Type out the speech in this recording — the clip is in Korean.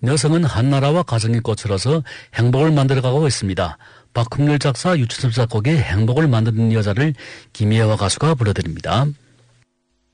여성은 한나라와 가정의 꽃으로서 행복을 만들어가고 있습니다. 박흥렬 작사, 유춘섭 작곡의 행복을 만드는 여자를 김희애와 가수가 불러드립니다.